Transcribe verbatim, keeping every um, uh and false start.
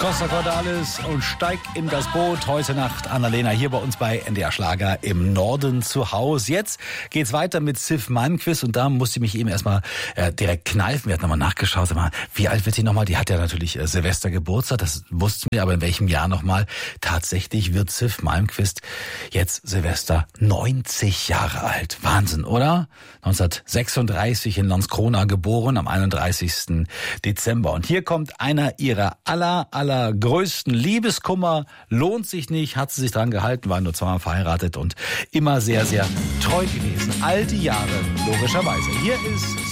Costa Cordalis und steig in das Boot. Heute Nacht Annalena hier bei uns bei N D R Schlager im Norden zu Hause. Jetzt geht's weiter mit Sif Malmkvist und da musste ich mich eben erstmal äh, direkt kneifen. Wir hatten nochmal nachgeschaut, sag mal, wie alt wird sie nochmal? Die hat ja natürlich äh, Silvester Geburtstag, das wussten wir, aber in welchem Jahr nochmal? Tatsächlich wird Sif Malmkvist jetzt Silvester neunzig Jahre alt. Wahnsinn, oder? neunzehnhundertsechsunddreißig in Landskrona geboren, am einunddreißigsten Dezember. Und hier kommt einer ihrer aller, aller größten Liebeskummer. Lohnt sich nicht, hat sie sich dran gehalten, war nur zweimal verheiratet und immer sehr, sehr treu gewesen. All die Jahre, logischerweise. Hier ist